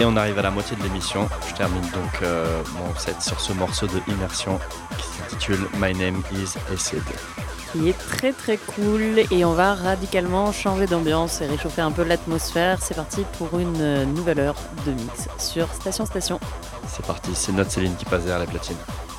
Et on arrive à la moitié de l'émission. Je termine donc mon set sur ce morceau de immersion qui s'intitule My Name is Acid. Qui est très très cool et on va radicalement changer d'ambiance et réchauffer un peu l'atmosphère. C'est parti pour une nouvelle heure de mix sur Station Station. C'est parti, c'est notre Céline qui passe derrière les platines.